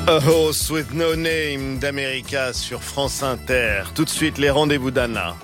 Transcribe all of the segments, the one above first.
A Horse with No Name d'America sur France Inter. Tout de suite, les rendez-vous d'Anna.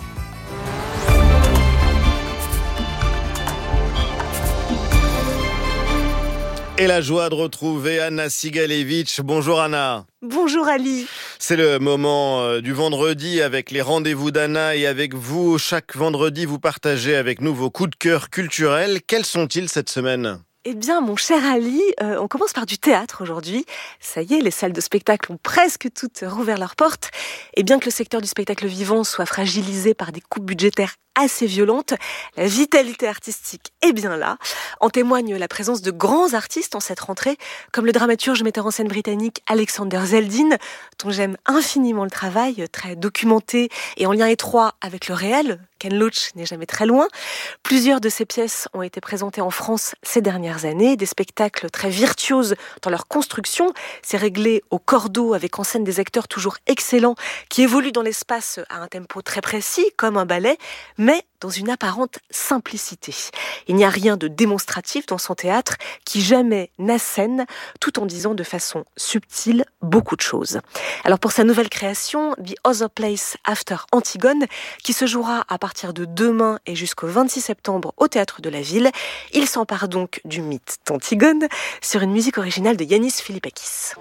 Et la joie de retrouver Anna Sigalevitch. Bonjour Anna. Bonjour Ali. C'est le moment du vendredi avec les rendez-vous d'Anna et avec vous. Chaque vendredi, vous partagez avec nous vos coups de cœur culturels. Quels sont-ils cette semaine ? Eh bien, mon cher Ali, on commence par du théâtre aujourd'hui. Ça y est, les salles de spectacle ont presque toutes rouvert leurs portes. Et bien que le secteur du spectacle vivant soit fragilisé par des coupes budgétaires assez violentes, la vitalité artistique est bien là. En témoigne la présence de grands artistes en cette rentrée, comme le dramaturge metteur en scène britannique Alexander Zeldin, dont j'aime infiniment le travail, très documenté et en lien étroit avec le réel. Ken Loach n'est jamais très loin. Plusieurs de ses pièces ont été présentées en France ces dernières années, des spectacles très virtuoses dans leur construction. C'est réglé au cordeau avec en scène des acteurs toujours excellents qui évoluent dans l'espace à un tempo très précis, comme un ballet, mais dans une apparente simplicité. Il n'y a rien de démonstratif dans son théâtre qui jamais n'assène, tout en disant de façon subtile beaucoup de choses. Alors pour sa nouvelle création, The Other Place After Antigone, qui se jouera à partir de demain et jusqu'au 26 septembre au Théâtre de la Ville, il s'empare donc du mythe d'Antigone sur une musique originale de Yanis Philippakis.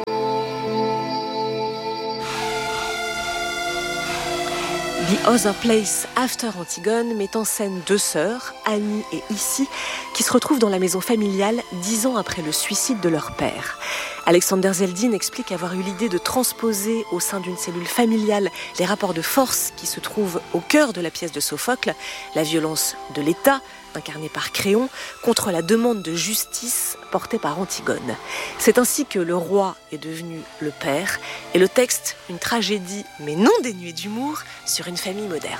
The Other Place After Antigone met en scène deux sœurs, Annie et Issy, qui se retrouvent dans la maison familiale 10 ans après le suicide de leur père. Alexander Zeldin explique avoir eu l'idée de transposer au sein d'une cellule familiale les rapports de force qui se trouvent au cœur de la pièce de Sophocle, la violence de l'État, incarné par Créon, contre la demande de justice portée par Antigone. C'est ainsi que le roi est devenu le père, et le texte, une tragédie mais non dénuée d'humour, sur une famille moderne.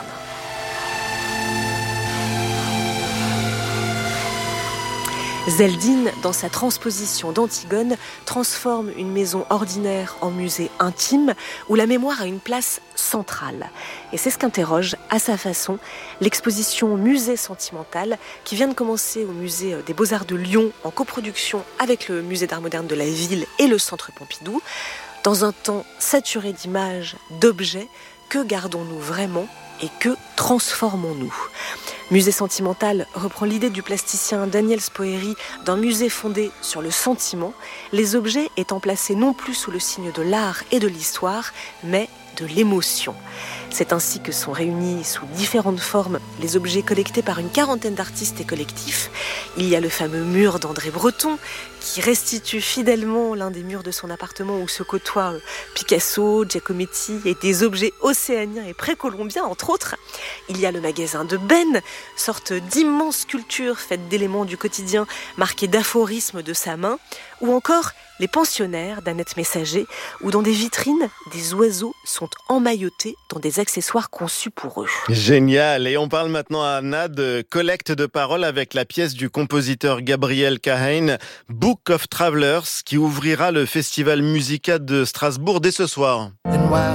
Zeldin, dans sa transposition d'Antigone, transforme une maison ordinaire en musée intime où la mémoire a une place centrale. Et c'est ce qu'interroge, à sa façon, l'exposition Musée sentimental qui vient de commencer au musée des Beaux-Arts de Lyon en coproduction avec le musée d'art moderne de la Ville et le Centre Pompidou. Dans un temps saturé d'images, d'objets, que gardons-nous vraiment et que transformons-nous ? Musée sentimental reprend l'idée du plasticien Daniel Spoeri d'un musée fondé sur le sentiment, les objets étant placés non plus sous le signe de l'art et de l'histoire, mais de l'émotion. C'est ainsi que sont réunis sous différentes formes les objets collectés par une quarantaine d'artistes et collectifs. Il y a le fameux mur d'André Breton, qui restitue fidèlement l'un des murs de son appartement où se côtoient Picasso, Giacometti et des objets océaniens et précolombiens, entre autres. Il y a le magasin de Ben, sorte d'immense sculpture faite d'éléments du quotidien marqués d'aphorismes de sa main, ou encore les pensionnaires d'Annette Messager, où dans des vitrines, des oiseaux sont emmaillotés dans des accessoires conçus pour eux. Génial. Et on parle maintenant à Anna de collecte de paroles avec la pièce du compositeur Gabriel Kahane, Book of Travelers, qui ouvrira le festival Musica de Strasbourg dès ce soir. And while